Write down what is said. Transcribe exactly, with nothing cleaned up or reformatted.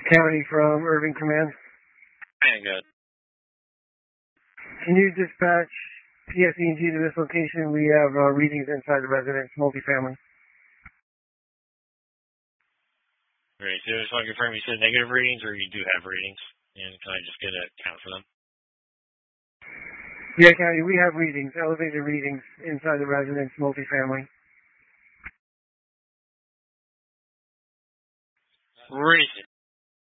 County from Irving Command. Hey, good. Can you dispatch P S E and G to this location? We have uh, readings inside the residence, multifamily. Great. So I just want to confirm you said negative readings, or you do have readings? And can I just get a count for them? Yeah, County, we have readings, elevated readings inside the residence, multifamily. Reason.